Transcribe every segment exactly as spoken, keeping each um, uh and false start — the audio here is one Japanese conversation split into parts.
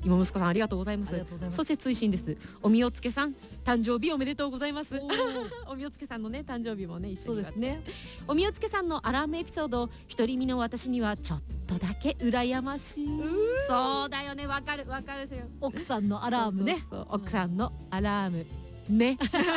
芋息子さんありがとうございます。そして追伸です。おみおつけさん誕生日おめでとうございます。おみおつけさんのね誕生日もね一緒に。そうですね。おみおつけさんのアラームエピソード、独り身の私にはちょっとだけ羨ましい。そうだよね、わかるわかるですよ。 奥さんのアラームね。 そうそうそう、奥さんのアラームね。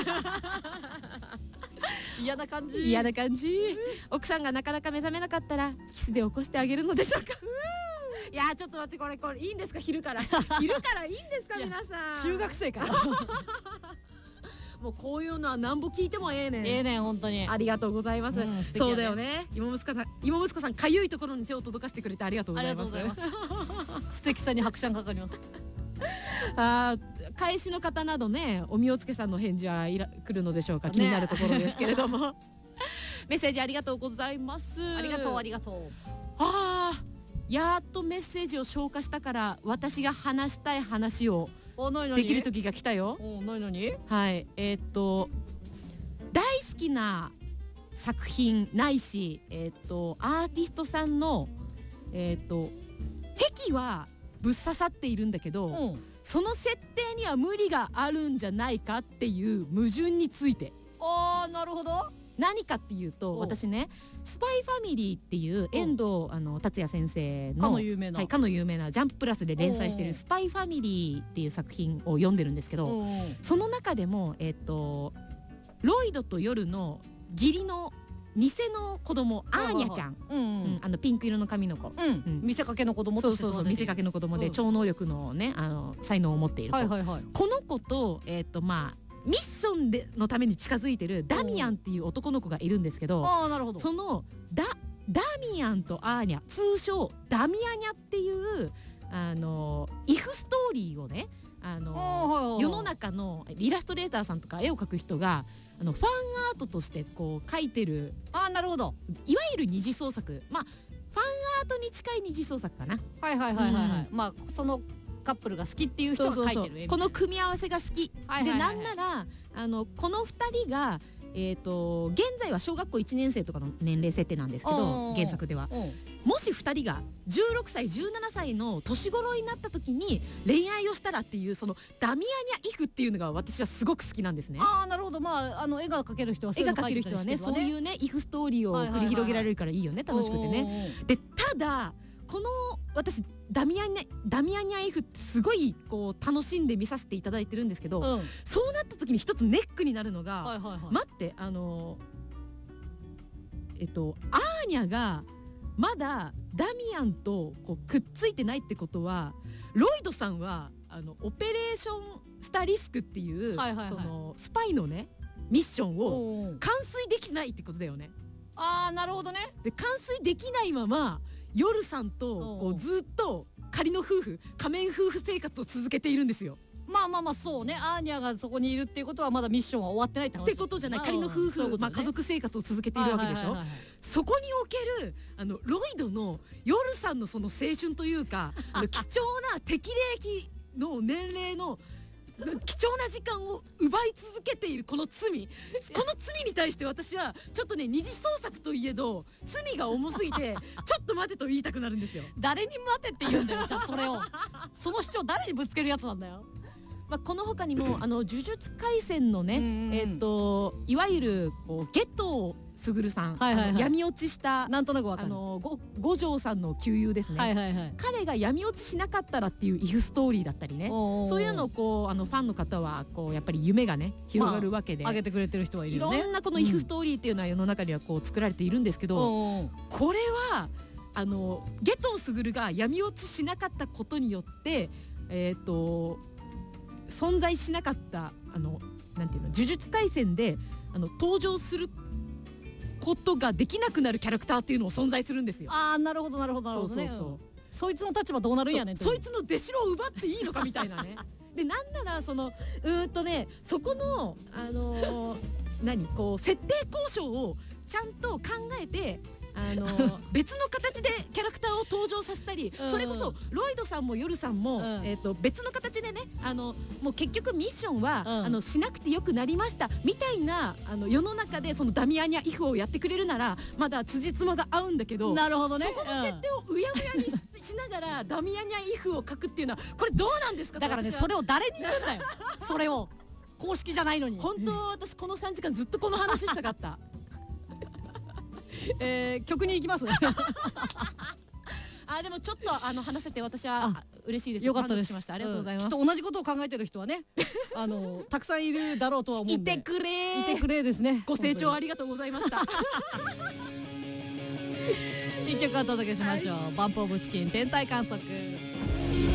嫌な感じ嫌な感じ。奥さんがなかなか目覚めなかったらキスで起こしてあげるのでしょうか。いやちょっと待って、これこれいいんですか、昼から昼からいいんですか皆さん。 中学生かもうこういうのはなんぼ聞いてもええねん。 ええねん本当に。 ありがとうございます。 うん、 そうだよね。芋息子さん、芋息子さんかゆいところに手を届かせてくれてありがとうございます。 素敵さに拍手がかかります。 あー、返しの方などね、おみおつけさんの返事はいら来るのでしょうか、気になるところですけれども、メッセージありがとうございます。 ありがとうありがとう。 あー、やっとメッセージを消化したから私が話したい話をできる時が来たよ。 なになに。 はい、えー、っと大好きな作品ないし、えー、っとアーティストさんのえー、っと癖はぶっ刺さっているんだけど、うん、その設定には無理があるんじゃないかっていう矛盾について。 あー、なるほど。 何かっていうと、私ねスパイファミリーっていう遠藤あの達也先生のかの有名な、 はい、かの有名なジャンププラスで連載しているスパイファミリーっていう作品を読んでるんですけど、その中でもえっとロイドと夜の義理の偽の子供アーニャちゃん、あのピンク色の髪の子、 見せかけの子供として、 そうそうそう、見せかけの子供で超能力のねあの才能を持っている子、この子とえっとまあミッションでのために近づいてるダミアンっていう男の子がいるんですけど、 あー、なるほど。 そのダダミアンとアーニャ、通称ダミアニャっていうあのイフストーリーをね、あの世の中のイラストレーターさんとか絵を描く人があのファンアートとしてこう描いてる、 あー、なるほど、 いわゆる二次創作、まあファンアートに近い二次創作かな。 はいはいはいはいはい、まあそのカップルが好きっていう人が描いてる絵みたいな。 この組み合わせが好きで、なんならあのこのふたりがえーと現在は小学校いちねん生とかの年齢設定なんですけど、原作ではもしふたりがじゅうろくさいじゅうななさいの年頃になった時に恋愛をしたらっていう、そのダミアニャイフっていうのが私はすごく好きなんですね。 ああ、なるほど。まああの絵が描ける人は、 絵が描ける人はね、そういうねイフストーリーを繰り広げられるからいいよね、楽しくてね。でただこの私ダミアニャダミアニャイフってすごいこう楽しんで見させていただいてるんですけど、うん、そうなった時に一つネックになるのが、はいはいはい、待ってあのえっとアーニャがまだダミアンとこうくっついてないってことは、ロイドさんはあのオペレーションスタリスクっていう、はいはいはい、そのスパイのねミッションを完遂できないってことだよね。 あー、なるほどね。 で完遂できないまま夜さんとこうずっと仮の夫婦仮面夫婦生活を続けているんですよ。 まあまあまあそうね、アーニャがそこにいるっていうことはまだミッションは終わってないって話ってことじゃない。仮の夫婦、まあ家族生活を続けているわけでしょ。そこにおけるあのロイドの夜さんのその青春というかあの貴重な適齢期の年齢の貴重な時間を奪い続けているこの罪、この罪に対して私はちょっとね二次創作といえど罪が重すぎてちょっと待てと言いたくなるんですよ。 誰に待てって言うんだよ。じゃあそれをその主張誰にぶつけるやつなんだよ。 まあ、この他にもあの呪術廻戦のね、えっといわゆるこうゲトスグルさん、闇落ちしたなんとなくわかるあの五条さんの旧友ですね、はいはいはい、彼が闇落ちしなかったらっていうイフストーリーだったりね、そういうのをこうあのファンの方はこうやっぱり夢がね広がるわけで、 まあ、上げてくれてる人はいるよね。 いろんなこのイフストーリーっていうのは世の中にはこう作られているんですけど、うん、これはあのゲトスグルが闇落ちしなかったことによってえっと存在しなかったあのなんていうの呪術廻戦であの登場することができなくなるキャラクターっていうのも存在するんですよ。 ああ、なるほどなるほどなるほどね。そうそうそう、そいつの立場どうなるんやねんって。 そ, そいつの出城を奪っていいのかみたいなね。でなんならそのうーんとねそこのあのー、何こう設定交渉をちゃんと考えてあの別の形でキャラクターを登場させたり、うん、それこそロイドさんも夜さんも、うん、えー、と別の形でねあのもう結局ミッションは、うん、あのしなくてよくなりましたみたいなあの世の中でそのダミアニャイフをやってくれるならまだ辻褄が合うんだけど、 なるほどね、 そこの設定をうやむやに し, しながらダミアニャンイフを書くっていうのはこれどうなんですか。 だからね、それを誰に言うんだよそれを公式じゃないのに。 本当私このさんじかんずっとこの話したかったえー、曲に行きますあでもちょっとあの話せて私は嬉しいです。 よかったです。 満足しました。ありがとうございます。 うん、きっと同じことを考えてる人はねあのたくさんいるだろうとは思うんで、 いてくれいてくれですね。 ご清聴ありがとうございました一曲お届けしましょう、はい、バンプオブチキン天体観測。